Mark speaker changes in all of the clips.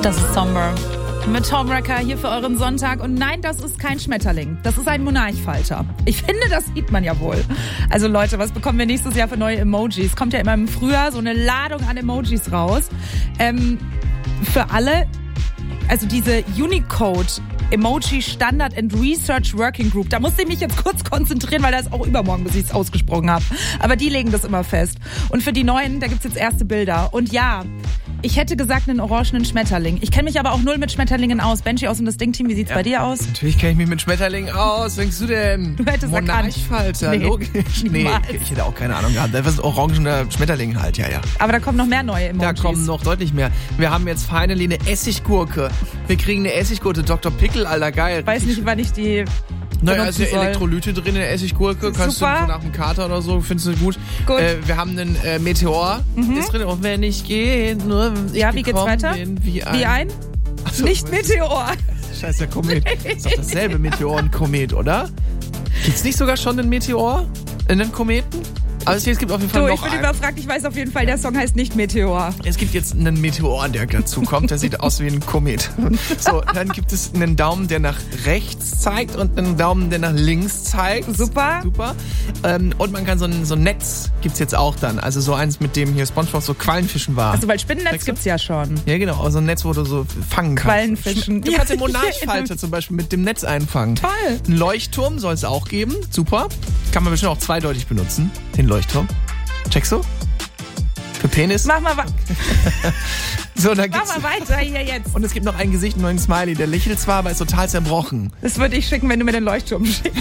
Speaker 1: Das ist Somber. Mit Tom Wrecker hier für euren Sonntag. Und nein, das ist kein Schmetterling. Das ist ein Monarchfalter. Ich finde, das sieht man ja wohl. Also Leute, was bekommen wir nächstes Jahr für neue Emojis? Kommt ja immer im Frühjahr so eine Ladung an Emojis raus. Für alle, also diese Unicode Emoji Standard and Research Working Group. Da musste ich mich jetzt kurz konzentrieren, weil das auch übermorgen, bis ich es ausgesprochen habe. Aber die legen das immer fest. Und für die Neuen, da gibt's jetzt erste Bilder. Und ja, ich hätte gesagt einen orangenen Schmetterling. Ich kenne mich aber auch null mit Schmetterlingen aus. Benji aus dem Distinct-Team, wie sieht's bei dir aus?
Speaker 2: Natürlich kenne ich mich mit Schmetterlingen aus. Was denkst du denn?
Speaker 1: Du hättest
Speaker 2: Monarchfalter,
Speaker 1: nee,
Speaker 2: logisch. Nee, ich hätte auch keine Ahnung gehabt. Das ist ein orangener Schmetterling halt, ja.
Speaker 1: Aber da kommen noch mehr neue Emojis.
Speaker 2: Da kommen noch deutlich mehr. Wir haben jetzt finally eine Essiggurke. Wir kriegen eine Essiggurke. Dr. Pickle, Alter, geil.
Speaker 1: Ich weiß nicht, wann ich die...
Speaker 2: Naja, ist ja Elektrolyte drin in der Essiggurke. Kannst du so nach dem Kater oder so, findest du gut. Wir haben einen Meteor, ist drin. Und wenn ich gehe, nur
Speaker 1: wie geht's weiter? Wie ein?
Speaker 2: Achso,
Speaker 1: nicht Meteor.
Speaker 2: Scheiße, der Komet. Ist doch dasselbe, Meteor und Komet, oder? Gibt's nicht sogar schon einen Meteor? Einen Kometen? Also es gibt auf jeden Fall noch einen.
Speaker 1: Ich bin überfragt, ich weiß auf jeden Fall, der Song heißt nicht Meteor.
Speaker 2: Es gibt jetzt einen Meteor, der dazu kommt, der sieht aus wie ein Komet. So, dann gibt es einen Daumen, der nach rechts zeigt und einen Daumen, der nach links zeigt.
Speaker 1: Super.
Speaker 2: Und man kann so ein Netz gibt's jetzt auch dann. Also so eins, mit dem hier SpongeBob so Quallenfischen war.
Speaker 1: Also weil Spinnennetz gibt's ja schon.
Speaker 2: Ja genau, so ein Netz, wo du so fangen kannst.
Speaker 1: Quallenfischen.
Speaker 2: Du kannst den Monarchfalter zum Beispiel mit dem Netz einfangen.
Speaker 1: Toll.
Speaker 2: Ein Leuchtturm soll es auch geben. Super. Kann man bestimmt auch zweideutig benutzen. Den Leuchtturm. Checkst du? Für Penis?
Speaker 1: Mach mal
Speaker 2: so,
Speaker 1: mach mal weiter hier jetzt.
Speaker 2: Und es gibt noch ein Gesicht, einen neuen Smiley. Der lächelt zwar, aber ist total zerbrochen.
Speaker 1: Das würde ich schicken, wenn du mir den Leuchtturm schickst.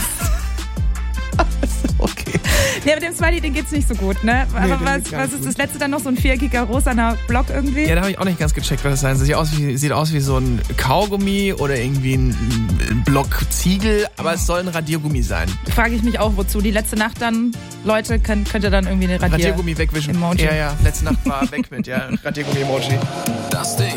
Speaker 2: Okay.
Speaker 1: Ja, mit dem Smiley, den geht's nicht so gut, ne? Aber was ist das letzte dann noch? So ein viereckiger rosaner Block irgendwie?
Speaker 2: Ja, da habe ich auch nicht ganz gecheckt, was das sein soll. Sieht aus wie so ein Kaugummi oder irgendwie ein Block Ziegel, aber es soll ein Radiergummi sein.
Speaker 1: Frage ich mich auch, wozu. Die letzte Nacht dann, Leute, könnt ihr dann irgendwie eine
Speaker 2: Radiergummi wegwischen.
Speaker 1: Emoji.
Speaker 2: Ja, letzte Nacht war weg mit, Radiergummi-Emoji.
Speaker 3: Das Ding.